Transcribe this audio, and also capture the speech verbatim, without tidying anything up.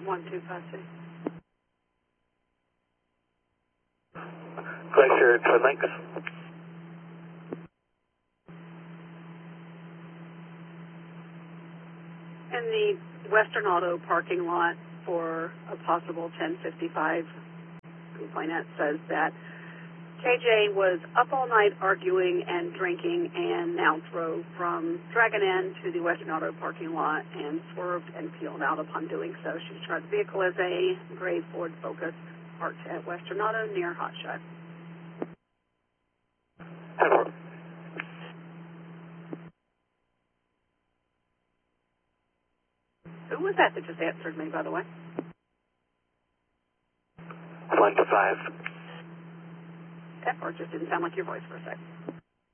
one two five two. Glacier Twin Lakes. In the Western Auto parking lot for a possible ten fifty-five complainant says that K J was up all night arguing and drinking and now drove from Dragon Inn to the Western Auto parking lot and swerved and peeled out upon doing so. She described the vehicle as a gray Ford Focus parked at Western Auto near Hot Shot. Who was that that just answered me, by the way? One to five. That part just didn't sound like your voice for a sec.